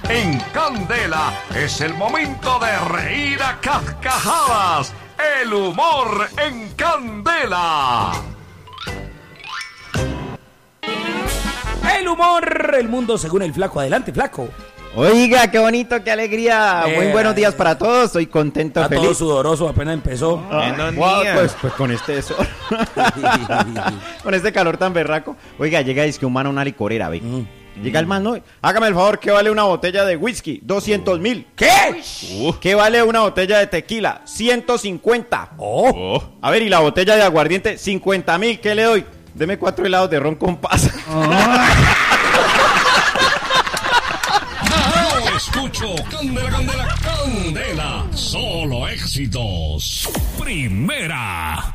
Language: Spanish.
En Candela es el momento de reír a carcajadas. El humor en Candela. El humor, el mundo según el flaco. Adelante, flaco. Oiga, qué bonito, qué alegría. Muy buenos días para todos. Estoy contento, Está feliz. todo sudoroso, apenas empezó. Pues con este sol. Con este calor tan berraco. Oiga, llega disque un man a una licorera, ve. Llega el man, ¿no? Hágame el favor, ¿qué vale una botella de whisky? 200,000. ¿Qué? ¿Qué vale una botella de tequila? 150. Oh. A ver, y la botella de aguardiente, 50,000. ¿Qué le doy? Deme 4 helados de ron con pasa. Escucho Candela, Candela, Candela. Solo éxitos. Primera.